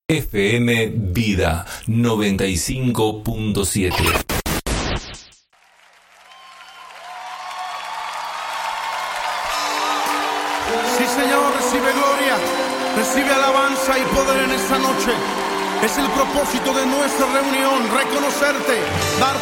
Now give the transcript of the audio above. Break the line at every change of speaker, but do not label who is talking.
FM Vida 95.7.
Sí, Señor, recibe gloria, recibe alabanza y poder en esta noche. Es el propósito de nuestra reunión, reconocerte, dar